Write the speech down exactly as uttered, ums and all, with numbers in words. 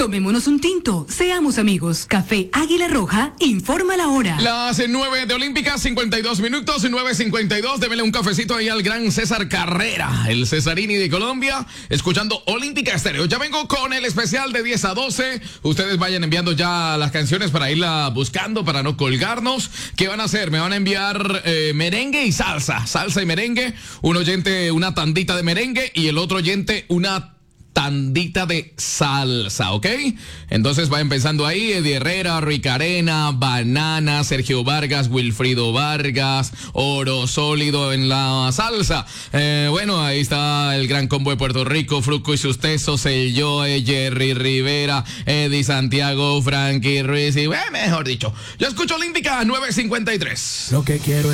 Tomémonos un tinto, seamos amigos. Café Águila Roja, informa la hora. Las nueve de Olímpica, cincuenta y dos minutos, nueve cincuenta y dos. Débele un cafecito ahí al gran César Carrera, el Cesarini de Colombia, escuchando Olímpica Estéreo. Ya vengo con el especial de diez a doce. Ustedes vayan enviando ya las canciones para irla buscando, para no colgarnos. ¿Qué van a hacer? Me van a enviar eh, merengue y salsa. Salsa y merengue. Un oyente una tandita de merengue y el otro oyente una tandita de salsa, ¿ok? Entonces va empezando ahí: Eddie Herrera, Ricarena, Banana, Sergio Vargas, Wilfrido Vargas, Oro Sólido en la salsa. Eh, bueno, ahí está el gran combo de Puerto Rico: Fruco y sus tesos, el Joe, Jerry Rivera, Eddie Santiago, Frankie Ruiz y, eh, mejor dicho, yo escucho Olímpica nueve cincuenta y tres. Lo que quiero